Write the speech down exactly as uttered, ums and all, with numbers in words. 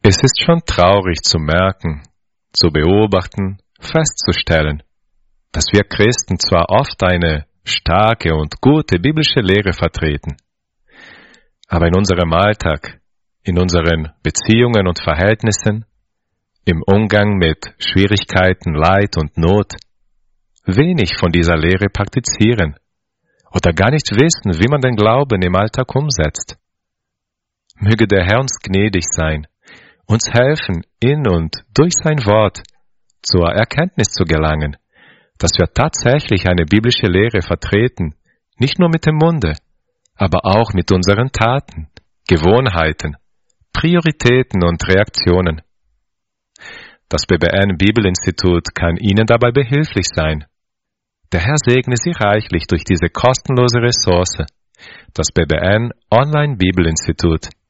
Es ist schon traurig zu merken, zu beobachten, festzustellen, dass wir Christen zwar oft eine starke und gute biblische Lehre vertreten, aber in unserem Alltag, in unseren Beziehungen und Verhältnissen, im Umgang mit Schwierigkeiten, Leid und Not, wenig von dieser Lehre praktizieren oder gar nicht wissen, wie man den Glauben im Alltag umsetzt. Möge der Herr uns gnädig sein, uns helfen, in und durch sein Wort zur Erkenntnis zu gelangen, dass wir tatsächlich eine biblische Lehre vertreten, nicht nur mit dem Munde, aber auch mit unseren Taten, Gewohnheiten, Prioritäten und Reaktionen. Das B B N Bibelinstitut kann Ihnen dabei behilflich sein. Der Herr segne Sie reichlich durch diese kostenlose Ressource, das B B N Online Bibelinstitut.